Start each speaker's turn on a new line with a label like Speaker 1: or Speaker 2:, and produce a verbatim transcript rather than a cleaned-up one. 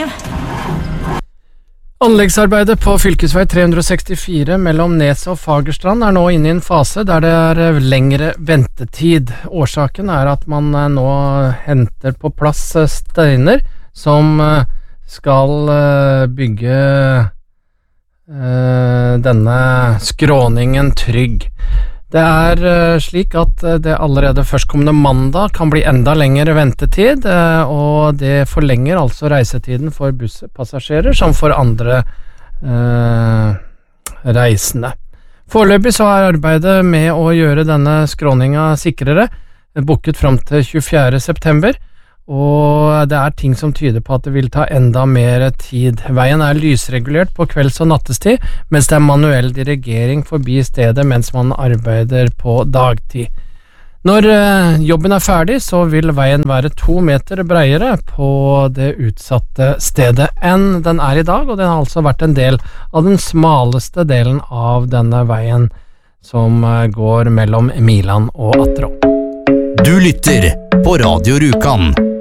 Speaker 1: Anleggsarbeidet på fylkesvei tre hundre sekstifire mellom Neset og Fagerstrand er nå inne i en fase der det er lengre ventetid. Årsaken er at man nå henter på plass steiner som skal bygge denne skråningen trygg. Det er slik at det allerede førstkommende mandag kan bli enda lengre ventetid, og det forlenger altså reisetiden for busspassasjerer som for andre eh, reisende. Foreløpig så er arbeidet med å gjøre denne skråninga sikrere booket fram til tjuefjerde september, og det er ting som tyder på at det vil ta enda mer tid. Veien er lysregulert på kvelds- og nattestid, mens det er manuell dirigering forbi stedet mens man arbeider på dagtid. Når eh, jobben er ferdig, så vil veien være to meter bredere på det utsatte stedet enn den er i dag, og den har altså vært en del av den smaleste delen av denne veien som eh, går mellom Miland og Attrå.
Speaker 2: Du lytter på Radio Rjukan.